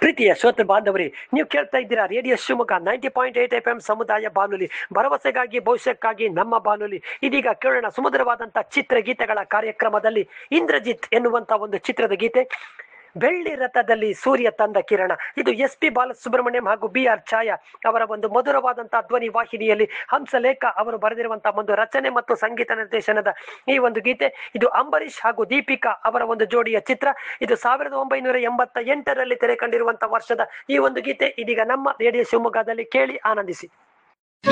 ಪ್ರೀತಿಯ ಶ್ರೋತೃ ಬಾಂಧವರೇ, ನೀವು ಕೇಳ್ತಾ ಇದ್ದೀರಾ ರೇಡಿಯೋ ಶಿವಮೊಗ್ಗ 90.8 FM ಸಮುದಾಯ ಬಾನುಲಿ, ಭರವಸೆಗಾಗಿ ಭವಿಷ್ಯಕ್ಕಾಗಿ ನಮ್ಮ ಬಾನುಲಿ. ಇದೀಗ ಕೇಳೋಣ ಸುಮಧುರವಾದಂತಹ ಚಿತ್ರಗೀತೆಗಳ ಕಾರ್ಯಕ್ರಮದಲ್ಲಿ ಇಂದ್ರಜಿತ್ ಎನ್ನುವಂತ ಒಂದು ಚಿತ್ರದ ಗೀತೆ. ಬೆಳ್ಳಿ ರಥದಲ್ಲಿ ಸೂರ್ಯ ತಂದ ಕಿರಣ. ಇದು SP ಬಾಲಸುಬ್ರಹ್ಮಣ್ಯಂ ಹಾಗೂ BR ಛಾಯಾ ಅವರ ಒಂದು ಮಧುರವಾದಂತಹ ಧ್ವನಿ ವಾಹಿನಿಯಲ್ಲಿ ಹಂಸಲೇಖ ಅವರು ಬರೆದಿರುವಂತಹ ಒಂದು ರಚನೆ ಮತ್ತು ಸಂಗೀತ ನಿರ್ದೇಶನದ ಈ ಒಂದು ಗೀತೆ. ಇದು ಅಂಬರೀಷ್ ಹಾಗೂ ದೀಪಿಕಾ ಅವರ ಒಂದು ಜೋಡಿಯ ಚಿತ್ರ. ಇದು 1988ರಲ್ಲಿ ತೆರೆ ಕಂಡಿರುವಂತಹ ವರ್ಷದ ಈ ಒಂದು ಗೀತೆ ಇದೀಗ ನಮ್ಮ ರೇಡಿಯೋ ಶಿವಮೊಗ್ಗದಲ್ಲಿ ಕೇಳಿ ಆನಂದಿಸಿ.